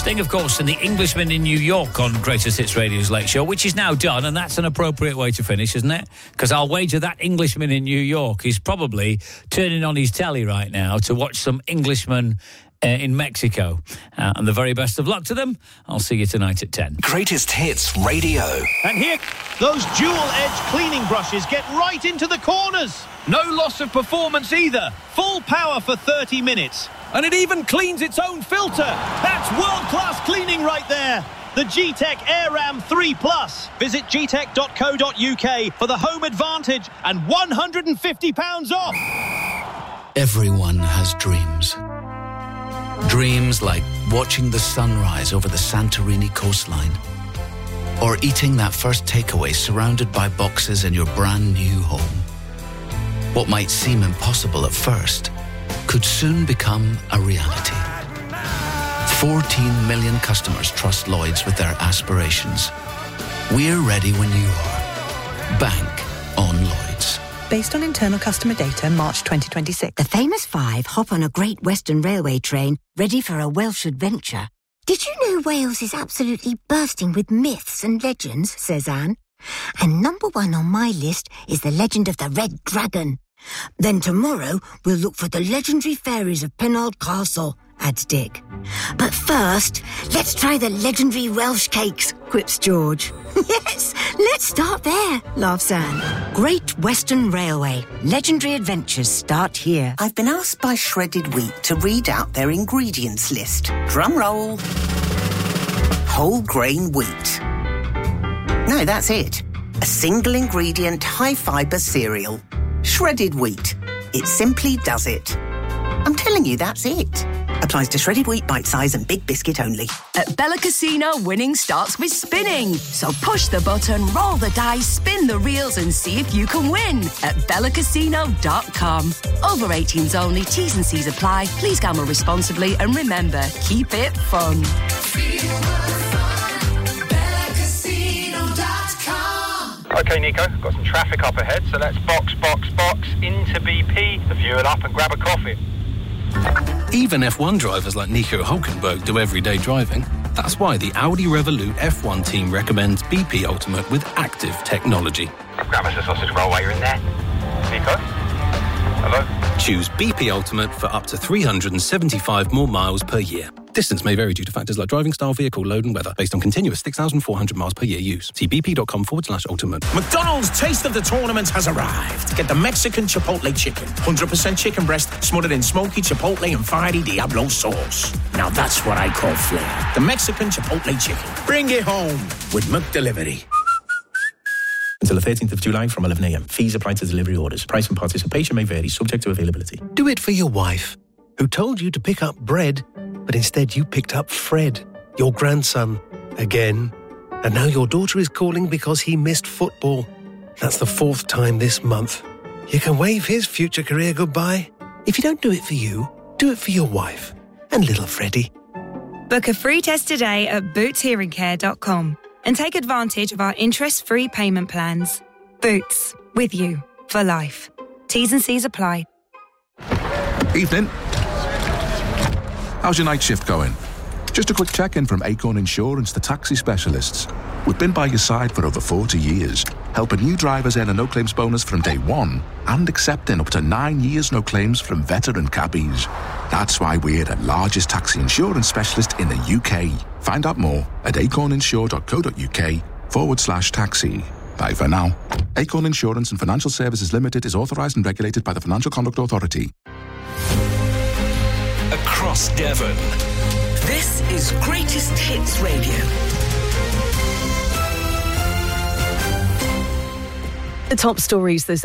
Sting, of course, and the Englishman in New York on Greatest Hits Radio's Late Show, which is now done, and that's an appropriate way to finish, isn't it? Because I'll wager that Englishman in New York is probably turning on his telly right now to watch some Englishman in Mexico. And the very best of luck to them. I'll see you tonight at 10. Greatest Hits Radio. And here, those dual-edge cleaning brushes get right into the corners. No loss of performance either. Full power for 30 minutes. And it even cleans its own filter. That's world-class cleaning right there. The G-Tech AirRam 3 Plus. Visit gtech.co.uk for the home advantage and £150 off. Everyone has dreams. Dreams like watching the sunrise over the Santorini coastline, or eating that first takeaway surrounded by boxes in your brand new home. What might seem impossible at first could soon become a reality. 14 million customers trust Lloyds with their aspirations. We're ready when you are. Bank on Lloyds. Based on internal customer data, March 2026. The famous five hop on a Great Western Railway train ready for a Welsh adventure. Did you know Wales is absolutely bursting with myths and legends, says Anne. And number one on my list is the legend of the Red Dragon. Then tomorrow we'll look for the legendary fairies of Penarth Castle, adds Dick. But first, let's try the legendary Welsh cakes, quips George. Yes, let's start there, laughs Anne. Great Western Railway. Legendary adventures start here. I've been asked by Shredded Wheat to read out their ingredients list. Drum roll. Whole grain wheat. No, that's it. A single ingredient, high fibre cereal. Shredded wheat. It simply does it. I'm telling you, that's it. Applies to shredded wheat, bite size and big biscuit only. At Bella Casino, winning starts with spinning. So push the button, roll the dice, spin the reels and see if you can win at bellacasino.com. Over 18s only, T's and C's apply. Please gamble responsibly and remember, keep it fun. OK, Nico, got some traffic up ahead, so let's box into BP, the fuel up and grab a coffee. Even F1 drivers like Nico Hülkenberg do everyday driving. That's why the Audi Revolut F1 team recommends BP Ultimate with active technology. Grab us a sausage roll while you're in there. Nico? Hello? Choose BP Ultimate for up to 375 more miles per year. Distance may vary due to factors like driving style, vehicle load and weather, based on continuous 6,400 miles per year use. See bp.com/ultimate. McDonald's Taste of the Tournament has arrived. Get the Mexican Chipotle Chicken. 100% chicken breast, smothered in smoky Chipotle and fiery Diablo sauce. Now that's what I call flair. The Mexican Chipotle Chicken. Bring it home with McDelivery. Until the 13th of July from 11 a.m. Fees apply to delivery orders. Price and participation may vary, subject to availability. Do it for your wife, who told you to pick up bread, but instead you picked up Fred, your grandson, again. And now your daughter is calling because he missed football. That's the 4th time this month. You can wave his future career goodbye. If you don't do it for you, do it for your wife and little Freddie. Book a free test today at bootshearingcare.com and take advantage of our interest-free payment plans. Boots, with you for life. T's and C's apply. Evening. How's your night shift going? Just a quick check-in from Acorn Insurance, the taxi specialists. We've been by your side for over 40 years, helping new drivers earn a no-claims bonus from day one and accepting up to 9 years no claims from veteran cabbies. That's why we're the largest taxi insurance specialist in the UK. Find out more at acorninsure.co.uk/taxi. Bye for now. Acorn Insurance and Financial Services Limited is authorised and regulated by the Financial Conduct Authority. Across Devon. This is Greatest Hits Radio. The top stories this